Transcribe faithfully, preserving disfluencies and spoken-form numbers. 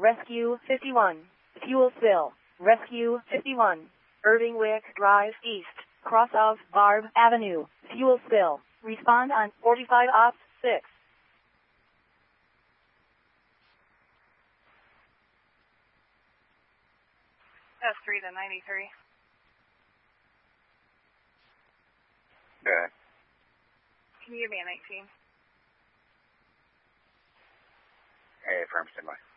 Rescue fifty-one. Fuel spill. Rescue fifty-one. Irving Wick Drive East. Cross of Barb Avenue. Fuel spill. Respond on forty-five ops six. S three to ninety-three. Good. Can you give me an eighteen? Hey, firm standby.